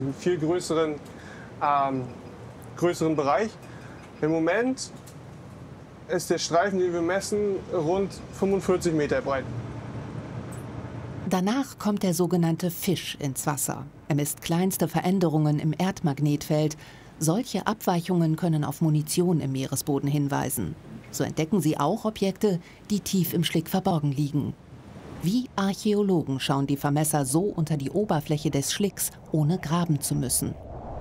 einen viel größeren Bereich. Im Moment ist der Streifen, den wir messen, rund 45 Meter breit. Danach kommt der sogenannte Fisch ins Wasser. Er misst kleinste Veränderungen im Erdmagnetfeld. Solche Abweichungen können auf Munition im Meeresboden hinweisen. So entdecken sie auch Objekte, die tief im Schlick verborgen liegen. Wie Archäologen schauen die Vermesser so unter die Oberfläche des Schlicks, ohne graben zu müssen.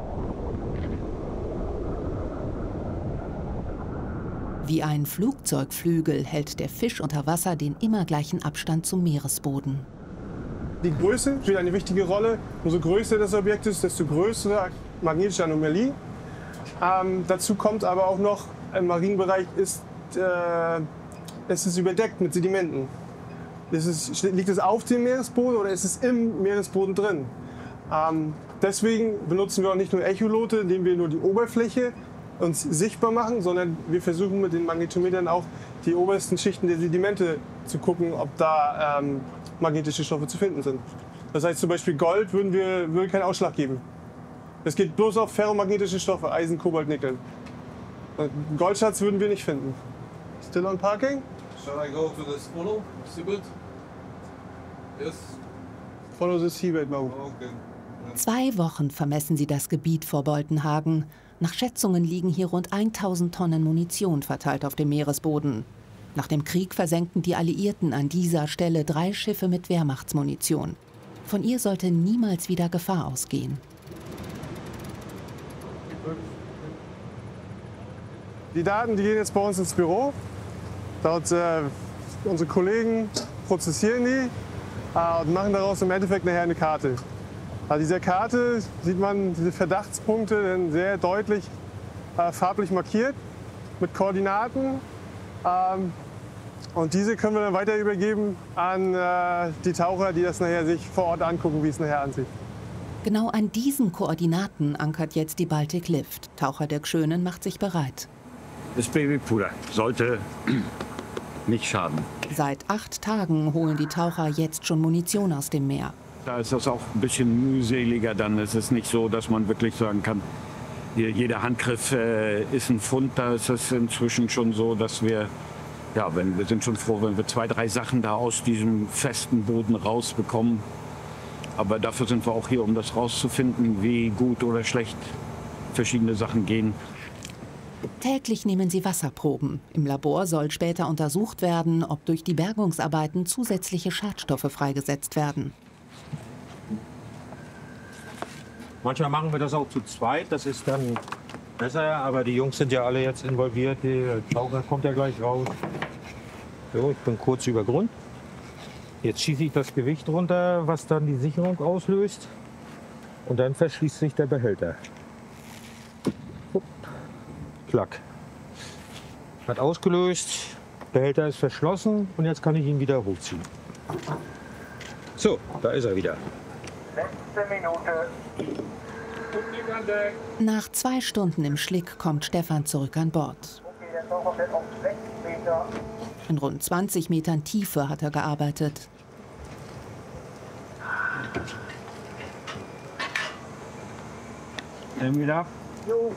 Wie ein Flugzeugflügel hält der Fisch unter Wasser den immer gleichen Abstand zum Meeresboden. Die Größe spielt eine wichtige Rolle. Umso größer das Objekt ist, desto größere magnetische Anomalie. Dazu kommt aber auch noch, im Marienbereich ist es überdeckt mit Sedimenten. Liegt es auf dem Meeresboden oder ist es im Meeresboden drin? Deswegen benutzen wir auch nicht nur Echolote, indem wir nur die Oberfläche uns sichtbar machen, sondern wir versuchen mit den Magnetometern auch die obersten Schichten der Sedimente zu gucken, ob da magnetische Stoffe zu finden sind. Das heißt zum Beispiel Gold würde keinen Ausschlag geben. Es geht bloß auf ferromagnetische Stoffe, Eisen, Kobalt, Nickel. Goldschatz würden wir nicht finden. Still on parking? Shall I go to this funnel, seabed? Yes. Follow the seabed, Mo. Okay. 2 Wochen vermessen sie das Gebiet vor Boltenhagen. Nach Schätzungen liegen hier rund 1000 Tonnen Munition verteilt auf dem Meeresboden. Nach dem Krieg versenkten die Alliierten an dieser Stelle 3 Schiffe mit Wehrmachtsmunition. Von ihr sollte niemals wieder Gefahr ausgehen. Die Daten, die gehen jetzt bei uns ins Büro. Dort unsere Kollegen prozessieren die und machen daraus im Endeffekt nachher eine Karte. Auf dieser Karte sieht man diese Verdachtspunkte dann sehr deutlich farblich markiert mit Koordinaten. Und diese können wir dann weiter übergeben an die Taucher, die das nachher sich vor Ort angucken, wie es nachher ansieht. Genau an diesen Koordinaten ankert jetzt die Baltic Lift. Taucher Dirk Schönen macht sich bereit. Das Babypuder sollte nicht schaden. Seit 8 Tagen holen die Taucher jetzt schon Munition aus dem Meer. Da ist das auch ein bisschen mühseliger. Dann ist es nicht so, dass man wirklich sagen kann, jeder Handgriff ist ein Pfund. Da ist es inzwischen schon so, dass wir sind schon froh, wenn wir 2, 3 Sachen da aus diesem festen Boden rausbekommen. Aber dafür sind wir auch hier, um das rauszufinden, wie gut oder schlecht verschiedene Sachen gehen. Täglich nehmen sie Wasserproben. Im Labor soll später untersucht werden, ob durch die Bergungsarbeiten zusätzliche Schadstoffe freigesetzt werden. Manchmal machen wir das auch zu zweit, das ist dann besser, aber die Jungs sind ja alle jetzt involviert, der Taucher kommt ja gleich raus. So, ich bin kurz über Grund. Jetzt schieße ich das Gewicht runter, was dann die Sicherung auslöst, und dann verschließt sich der Behälter. Klack. Hat ausgelöst, Behälter ist verschlossen und jetzt kann ich ihn wieder hochziehen. So, da ist er wieder. Letzte Minute. Nach 2 Stunden im Schlick kommt Stefan zurück an Bord. Okay, der Taucher fährt auf 6 Meter. In rund 20 Metern Tiefe hat er gearbeitet. Wieder. Jo.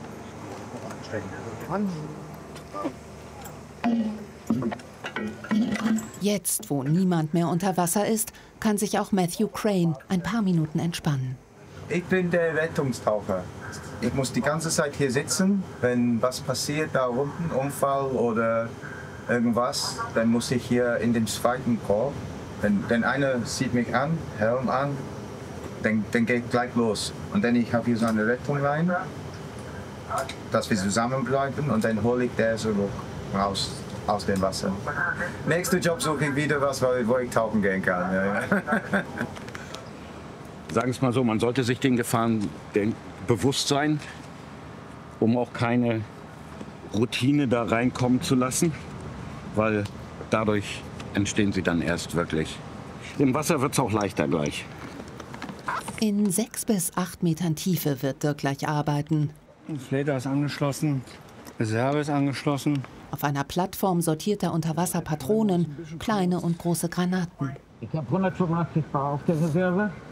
Jetzt, wo niemand mehr unter Wasser ist, kann sich auch Matthew Crane ein paar Minuten entspannen. Ich bin der Rettungstaucher. Ich muss die ganze Zeit hier sitzen. Wenn was passiert, da unten, Unfall oder irgendwas, dann muss ich hier in den zweiten Korb. Wenn einer sieht mich an, Helm an, dann geht gleich los. Und dann ich habe hier so eine Rettung rein, dass wir zusammenbleiben, und dann hole ich der so raus aus dem Wasser. Nächster Job suche ich wieder was, wo ich tauchen gehen kann. Ja. Sagen wir es mal so, man sollte sich den Gefahren bewusst sein, um auch keine Routine da reinkommen zu lassen, weil dadurch entstehen sie dann erst wirklich. Im Wasser wird es auch leichter gleich. In 6 bis 8 Metern Tiefe wird Dirk gleich arbeiten. Flader ist angeschlossen, Reserve ist angeschlossen. Auf einer Plattform sortiert er unter Wasser Patronen, kleine und große Granaten. Ich habe 185 Bar auf der Reserve.